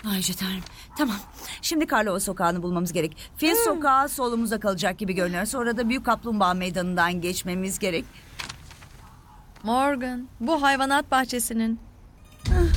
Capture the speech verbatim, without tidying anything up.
Ay Yüce Tanrım. Tamam. Şimdi Karlova sokağını bulmamız gerek. Fil sokağı solumuza kalacak gibi görünüyor. Sonra da Büyük Kaplumbağa Meydanı'ndan geçmemiz gerek. Morgan, bu hayvanat bahçesinin